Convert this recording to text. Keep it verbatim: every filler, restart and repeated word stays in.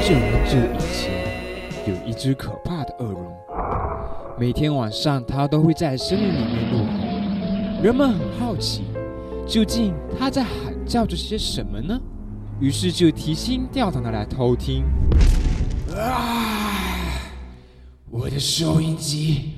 久很久以前，有一只可怕的恶龙，每天晚上它都会在森林里面怒吼。人们很好奇，究竟它在喊叫着些什么呢？于是就提心吊胆的来偷听。啊！我的收音机